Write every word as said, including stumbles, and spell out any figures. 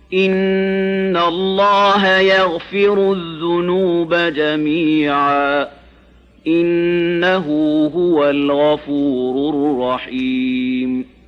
إن الله يغفر الذنوب جميعا إنه هو الغفور الرحيم